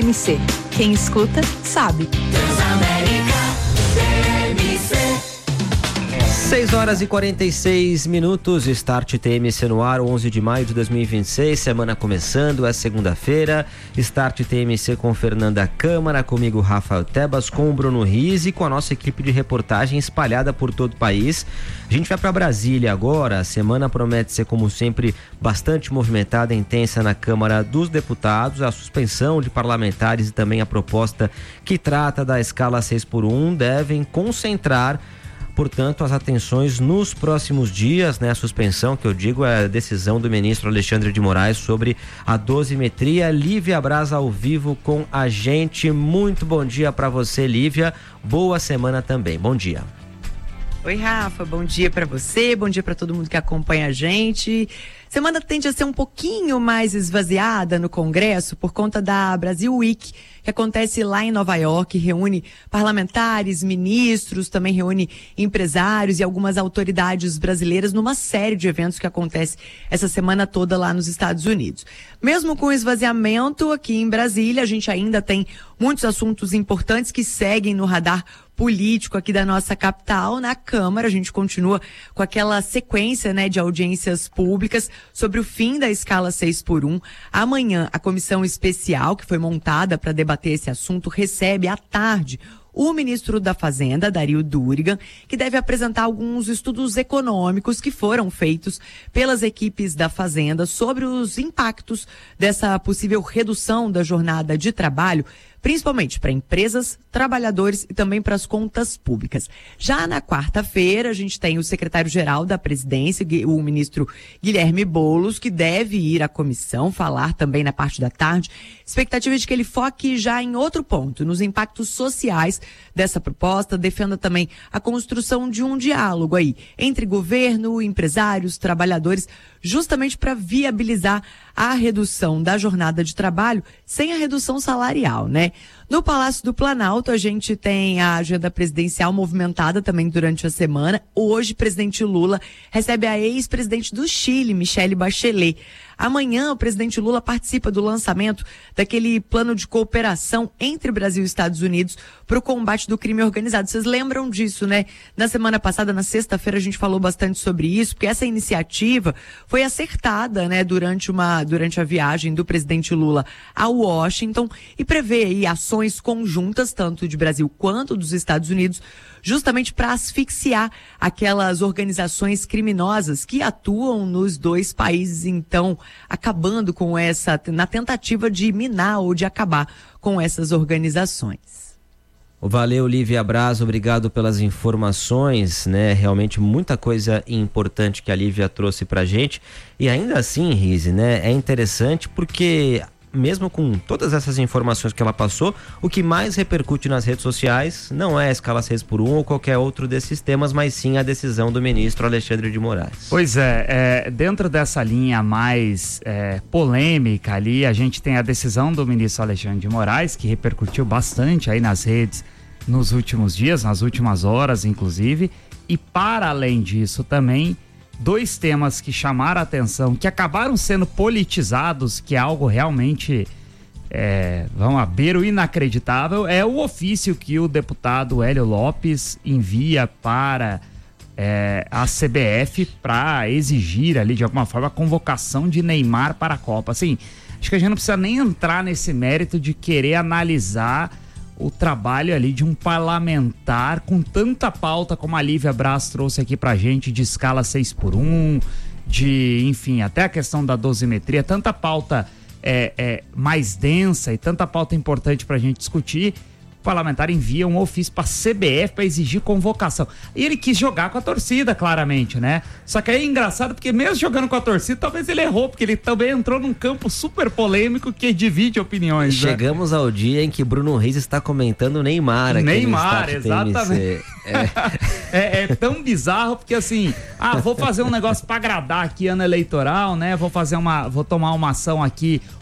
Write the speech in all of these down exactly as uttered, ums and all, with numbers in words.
M C. Quem escuta, sabe. seis horas e quarenta e seis minutos, Start T M C no ar, onze de maio de dois mil e vinte e seis, semana começando, é segunda-feira, Start T M C com Fernanda Câmara, comigo Rafael Tebas, com o Bruno Riz e com a nossa equipe de reportagem espalhada por todo o país. A gente vai para Brasília agora, a semana promete ser, como sempre, bastante movimentada e intensa na Câmara dos Deputados. A suspensão de parlamentares e também a proposta que trata da escala seis por um devem concentrar, portanto, as atenções nos próximos dias, né? A suspensão, que eu digo, é a decisão do ministro Alexandre de Moraes sobre a dosimetria. Lívia Braz ao vivo com a gente. Muito bom dia para você, Lívia. Boa semana também. Bom dia. Oi, Rafa, bom dia para você, bom dia para todo mundo que acompanha a gente. Semana tende a ser um pouquinho mais esvaziada no Congresso por conta da Brasil Week, que acontece lá em Nova York, reúne parlamentares, ministros, também reúne empresários e algumas autoridades brasileiras numa série de eventos que acontece essa semana toda lá nos Estados Unidos. Mesmo com o esvaziamento aqui em Brasília, a gente ainda tem muitos assuntos importantes que seguem no radar político aqui da nossa capital. Na Câmara, a gente continua com aquela sequência, né, de audiências públicas sobre o fim da escala seis por um. Amanhã, a comissão especial que foi montada para debater esse assunto recebe à tarde o ministro da Fazenda, Dario Durigan, que deve apresentar alguns estudos econômicos que foram feitos pelas equipes da Fazenda sobre os impactos dessa possível redução da jornada de trabalho, principalmente para empresas, trabalhadores e também para as contas públicas. Já na quarta-feira, a gente tem o secretário-geral da Presidência, o ministro Guilherme Boulos, que deve ir à comissão, falar também na parte da tarde. Expectativa de que ele foque já em outro ponto, nos impactos sociais dessa proposta, defenda também a construção de um diálogo aí entre governo, empresários, trabalhadores, justamente para viabilizar a redução da jornada de trabalho sem a redução salarial, né? No Palácio do Planalto, a gente tem a agenda presidencial movimentada também durante a semana. Hoje, o presidente Lula recebe a ex-presidente do Chile, Michelle Bachelet. Amanhã, o presidente Lula participa do lançamento daquele plano de cooperação entre Brasil e Estados Unidos para o combate do crime organizado. Vocês lembram disso, né? Na semana passada, na sexta-feira, a gente falou bastante sobre isso, porque essa iniciativa foi acertada, né, durante uma, durante a viagem do presidente Lula a Washington e prevê aí ações conjuntas, tanto de Brasil quanto dos Estados Unidos, justamente para asfixiar aquelas organizações criminosas que atuam nos dois países, então acabando com essa, na tentativa de minar ou de acabar com essas organizações. Valeu, Lívia Braz, obrigado pelas informações, né? Realmente muita coisa importante que a Lívia trouxe pra gente. E ainda assim, Rize, né? É interessante porque, mesmo com todas essas informações que ela passou, o que mais repercute nas redes sociais não é a escala seis por um ou qualquer outro desses temas, mas sim a decisão do ministro Alexandre de Moraes. Pois é, é dentro dessa linha mais é, polêmica ali, a gente tem a decisão do ministro Alexandre de Moraes, que repercutiu bastante aí nas redes nos últimos dias, nas últimas horas, inclusive, e para além disso também, dois temas que chamaram a atenção, que acabaram sendo politizados, que é algo realmente, é, vamos a beira o inacreditável, é o ofício que o deputado Hélio Lopes envia para é, a C B F para exigir ali, de alguma forma, a convocação de Neymar para a Copa. Assim, acho que a gente não precisa nem entrar nesse mérito de querer analisar o trabalho ali de um parlamentar com tanta pauta como a Lívia Braz trouxe aqui pra gente, de escala seis por um, de, enfim, até a questão da dosimetria, tanta pauta é, é, mais densa e tanta pauta importante pra gente discutir. O parlamentar envia um ofício para a C B F para exigir convocação. E ele quis jogar com a torcida, claramente, né? Só que aí é engraçado porque mesmo jogando com a torcida, talvez ele errou, porque ele também entrou num campo super polêmico que divide opiniões. Chegamos, né, ao dia em que Bruno Riz está comentando o Neymar aqui Neymar, no exatamente. É. é, é tão bizarro porque assim, ah, vou fazer um negócio para agradar aqui ano eleitoral, né? Vou fazer uma, vou tomar uma ação aqui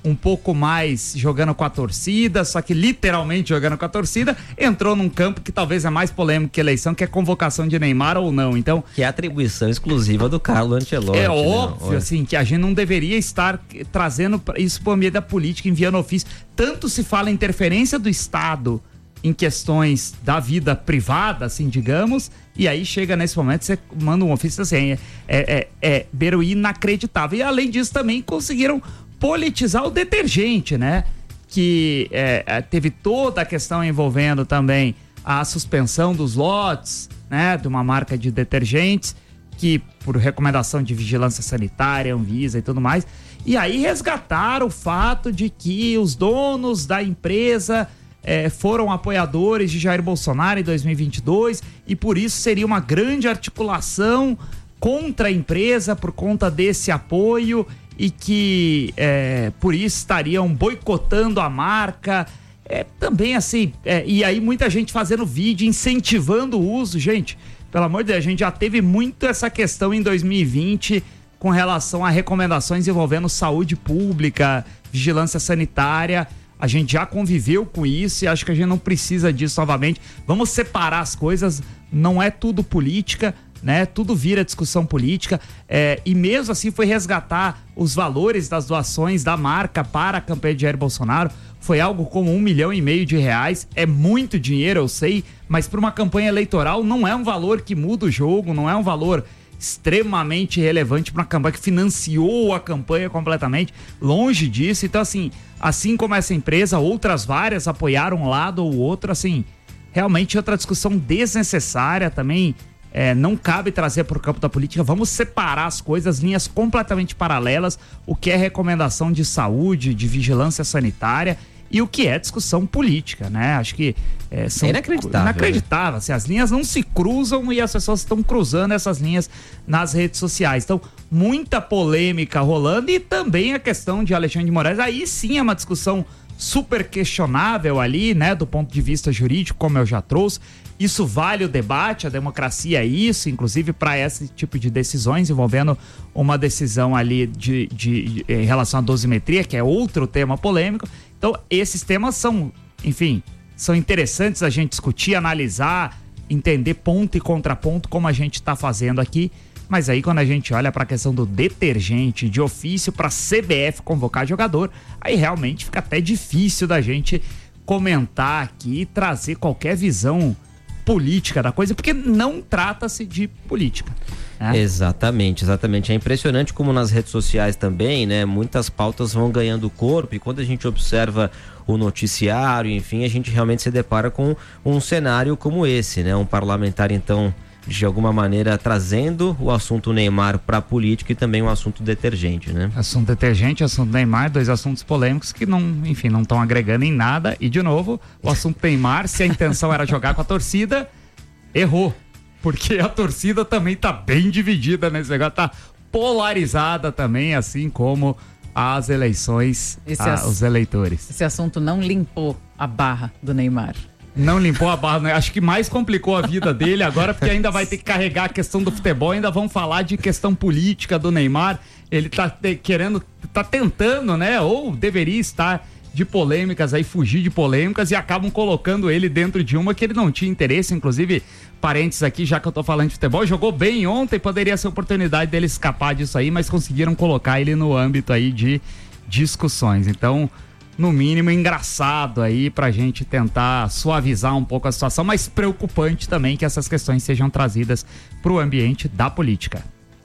um pouco mais jogando com a torcida, só que literalmente jogando com a torcida, entrou num campo que talvez é mais polêmico que a eleição, que é convocação de Neymar ou não. Então, que é atribuição exclusiva do Carlo Ancelotti. É óbvio, né? Assim, que a gente não deveria estar trazendo isso para o ambiente da política, enviando ofício. Tanto se fala em interferência do Estado em questões da vida privada, assim, digamos, e aí chega nesse momento, você manda um ofício assim, é, é, é beira o inacreditável. E além disso também conseguiram politizar o detergente, né? Que é, teve toda a questão envolvendo também a suspensão dos lotes, né? De uma marca de detergentes, que por recomendação de vigilância sanitária, Anvisa e tudo mais, e aí resgataram o fato de que os donos da empresa É, foram apoiadores de Jair Bolsonaro em dois mil e vinte e dois e por isso seria uma grande articulação contra a empresa por conta desse apoio e que é, por isso estariam boicotando a marca. É, também assim, é, e aí muita gente fazendo vídeo, incentivando o uso. Gente, pelo amor de Deus, a gente já teve muito essa questão em dois mil e vinte com relação a recomendações envolvendo saúde pública, vigilância sanitária. A gente já conviveu com isso e acho que a gente não precisa disso novamente. Vamos separar as coisas, não é tudo política, né? Tudo vira discussão política. É, e mesmo assim foi resgatar os valores das doações da marca para a campanha de Jair Bolsonaro. Foi algo como um milhão e meio de reais. É muito dinheiro, eu sei, mas para uma campanha eleitoral não é um valor que muda o jogo, não é um valor extremamente relevante para uma campanha que financiou a campanha completamente, longe disso. Então, assim, assim como essa empresa, outras várias apoiaram um lado ou outro, assim, realmente outra discussão desnecessária também, é, não cabe trazer para o campo da política. Vamos separar as coisas, linhas completamente paralelas, o que é recomendação de saúde, de vigilância sanitária e o que é discussão política, né? Acho que é, são é inacreditável. Inacreditável. Né? Assim, as linhas não se cruzam e as pessoas estão cruzando essas linhas nas redes sociais. Então, muita polêmica rolando e também a questão de Alexandre de Moraes. Aí sim é uma discussão super questionável ali, né? Do ponto de vista jurídico, como eu já trouxe. Isso vale o debate, a democracia é isso, inclusive para esse tipo de decisões envolvendo uma decisão ali de, de, de, em relação à dosimetria, que é outro tema polêmico. Então, esses temas são, enfim, são interessantes a gente discutir, analisar, entender ponto e contraponto, como a gente está fazendo aqui. Mas aí, quando a gente olha para a questão do detergente de ofício para a C B F convocar jogador, aí realmente fica até difícil da gente comentar aqui e trazer qualquer visão política da coisa, porque não trata-se de política. Né? Exatamente, exatamente. É impressionante como nas redes sociais também, né? Muitas pautas vão ganhando corpo e quando a gente observa o noticiário, enfim, a gente realmente se depara com um cenário como esse, né? Um parlamentar, então, de alguma maneira trazendo o assunto Neymar para a política e também o assunto detergente, né? Assunto detergente, assunto Neymar, dois assuntos polêmicos que não, enfim, não estão agregando em nada. E de novo, o assunto Neymar, se a intenção era jogar com a torcida, errou, porque a torcida também tá bem dividida nesse negócio, tá polarizada também, assim como as eleições, a, ass... os eleitores. Esse assunto não limpou a barra do Neymar. Não limpou a barra, né? Acho que mais complicou a vida dele agora, porque ainda vai ter que carregar a questão do futebol, ainda vão falar de questão política do Neymar. Ele tá te, querendo, tá tentando, né? Ou deveria estar de polêmicas aí, fugir de polêmicas e acabam colocando ele dentro de uma que ele não tinha interesse. Inclusive, parênteses aqui, já que eu tô falando de futebol, jogou bem ontem, poderia ser oportunidade dele escapar disso aí, mas conseguiram colocar ele no âmbito aí de discussões. Então, no mínimo, engraçado aí pra gente tentar suavizar um pouco a situação, mas preocupante também que essas questões sejam trazidas pro ambiente da política.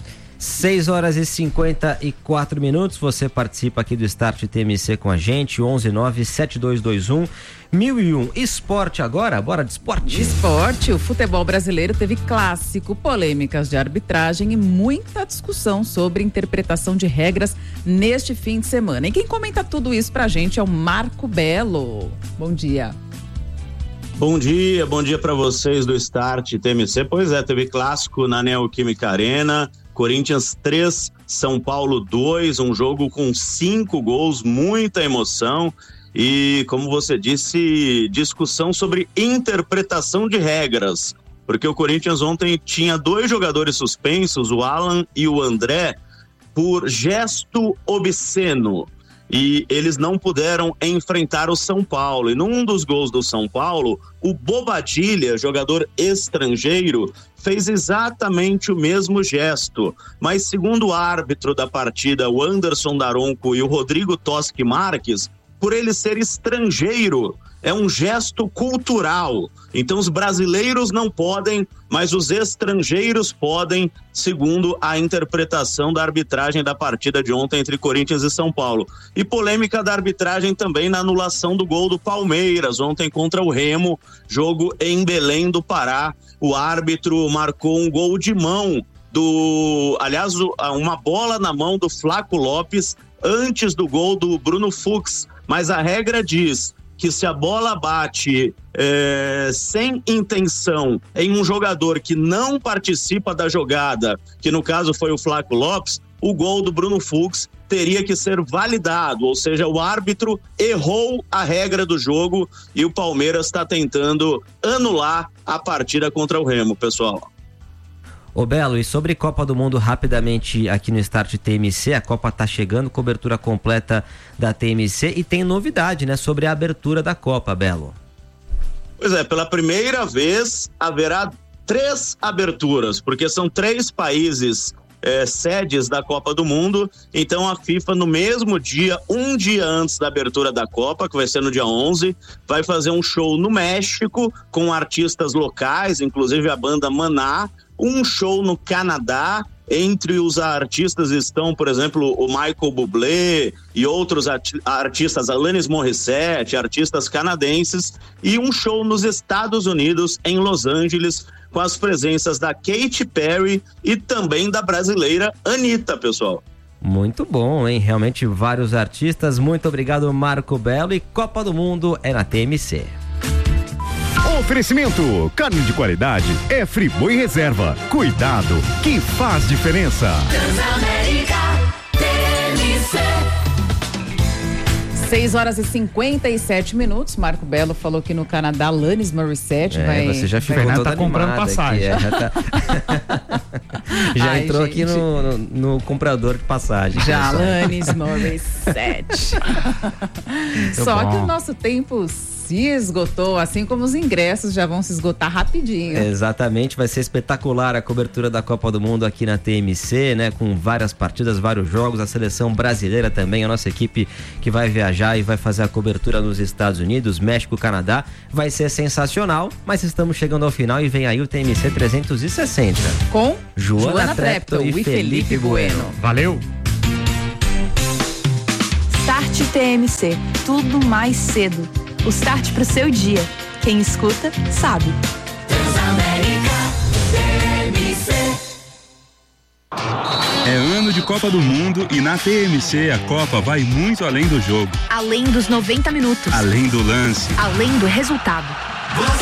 seis horas e cinquenta e quatro minutos, você participa aqui do Start T M C com a gente, onze nove sete dois dois um mil e um. Esporte agora, bora de esporte. Esporte, o futebol brasileiro teve clássico, polêmicas de arbitragem e muita discussão sobre interpretação de regras neste fim de semana. E quem comenta tudo isso pra gente é o Marco Belo. Bom dia. Bom dia, bom dia para vocês do Start T M C. Pois é, teve clássico na Neoquímica Arena, Corinthians três, São Paulo dois, um jogo com cinco gols, muita emoção e, como você disse, discussão sobre interpretação de regras, porque o Corinthians ontem tinha dois jogadores suspensos, o Alan e o André, por gesto obsceno. e eles não puderam enfrentar o São Paulo. E num dos gols do São Paulo, o Bobadilla, jogador estrangeiro, fez exatamente o mesmo gesto. Mas segundo o árbitro da partida, o Anderson Daronco e o Rodrigo Toschi Marques, por ele ser estrangeiro, é um gesto cultural. Então os brasileiros não podem, mas os estrangeiros podem, segundo a interpretação da arbitragem da partida de ontem entre Corinthians e São Paulo. E polêmica da arbitragem também na anulação do gol do Palmeiras, ontem contra o Remo, jogo em Belém do Pará. O árbitro marcou um gol de mão do, aliás, uma bola na mão do Flaco Lopes antes do gol do Bruno Fux, mas a regra diz que se a bola bate é, sem intenção em um jogador que não participa da jogada, que no caso foi o Flaco Lopes, o gol do Bruno Fux teria que ser validado, ou seja, o árbitro errou a regra do jogo e o Palmeiras está tentando anular a partida contra o Remo, pessoal. Ô Belo, e sobre Copa do Mundo rapidamente aqui no Start T M C, a Copa tá chegando, cobertura completa da T M C e tem novidade, né, sobre a abertura da Copa, Belo. Pois é, pela primeira vez haverá três aberturas, porque são três países é, sedes da Copa do Mundo, então a FIFA no mesmo dia, um dia antes da abertura da Copa, que vai ser no dia onze, vai fazer um show no México com artistas locais, inclusive a banda Maná, um show no Canadá. Entre os artistas estão, por exemplo, o Michael Bublé e outros ati- artistas, Alanis Morissette, artistas canadenses, e um show nos Estados Unidos, em Los Angeles, com as presenças da Katy Perry e também da brasileira Anitta, pessoal. Muito bom, hein? Realmente vários artistas. Muito obrigado, Marco Belo. E Copa do Mundo é na T M C. Oferecimento, carne de qualidade é Friboi Reserva. Cuidado, que faz diferença. Transamérica T M C. seis horas e cinquenta e sete minutos. Marco Belo falou que no Canadá, Alanis Morissette É, vai... você já ficou Fernanda toda tá comprando animada passagem. aqui, é, já tá... já Ai, entrou gente. aqui no, no, no comprador de passagem. Já, pessoal. Alanis Morissette. Só bom. que o nosso tempo se esgotou, assim como os ingressos já vão se esgotar rapidinho. Exatamente, vai ser espetacular a cobertura da Copa do Mundo aqui na T M C, né? Com várias partidas, vários jogos, a seleção brasileira também, a nossa equipe que vai viajar e vai fazer a cobertura nos Estados Unidos, México, Canadá, vai ser sensacional, mas estamos chegando ao final e vem aí o T M C trezentos e sessenta. Com Joana Joana Trepton Trepton e Felipe Bueno. Valeu! Start T M C, tudo mais cedo. O start pro seu dia. Quem escuta, sabe. Transamérica T M C. É ano de Copa do Mundo e na T M C a Copa vai muito além do jogo, Além dos noventa minutos. além do lance. Além do resultado.